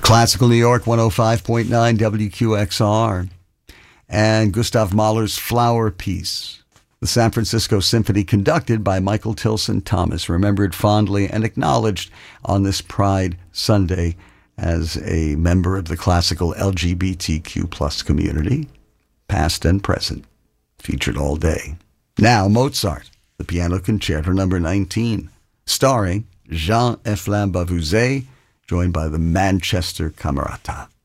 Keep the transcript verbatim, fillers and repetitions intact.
Classical New York, one oh five point nine W Q X R. And Gustav Mahler's Flower Piece. The San Francisco Symphony, conducted by Michael Tilson Thomas, remembered fondly and acknowledged on this Pride Sunday as a member of the classical L G B T Q plus community, past and present, featured all day. Now, Mozart, the Piano Concerto number nineteen, starring Jean-Eflain Bavouzet, joined by the Manchester Camerata.